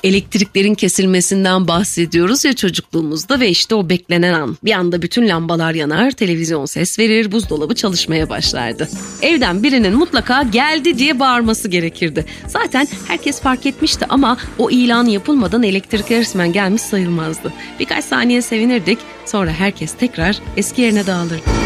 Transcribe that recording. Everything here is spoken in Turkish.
Elektriklerin kesilmesinden bahsediyoruz ya çocukluğumuzda ve işte o beklenen an. Bir anda bütün lambalar yanar, televizyon ses verir, buzdolabı çalışmaya başlardı. Evden birinin mutlaka geldi diye bağırması gerekirdi. Zaten herkes fark etmişti ama o ilan yapılmadan elektrik resmen gelmiş sayılmazdı. Birkaç saniye sevinirdik, sonra herkes tekrar eski yerine dağılırdı.